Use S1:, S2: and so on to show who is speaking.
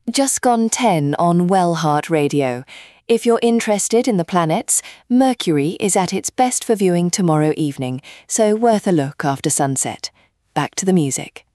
S1: Just gone 10 on Well Heart Radio. If you're interested in the planets, Mercury is at its best for viewing tomorrow evening, so worth a look after sunset. Back to the music.